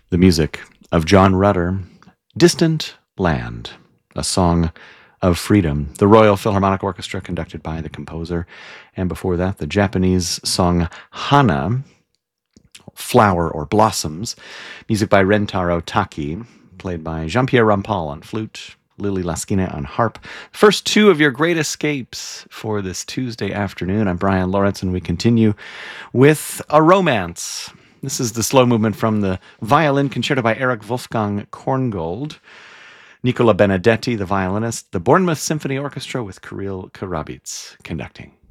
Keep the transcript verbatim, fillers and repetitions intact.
The music of John Rutter, Distant Land, a song of freedom. The Royal Philharmonic Orchestra, conducted by the composer. And before that, the Japanese song Hana, Flower or Blossoms, music by Rentaro Taki, played by Jean-Pierre Rampal on flute, Lily Laskina on harp. First two of your great escapes for this Tuesday afternoon. I'm Brian Lawrence, and we continue with a romance. This is the slow movement from the Violin Concerto by Eric Wolfgang Korngold. Nicola Benedetti, the violinist. The Bournemouth Symphony Orchestra with Kirill Karabits conducting.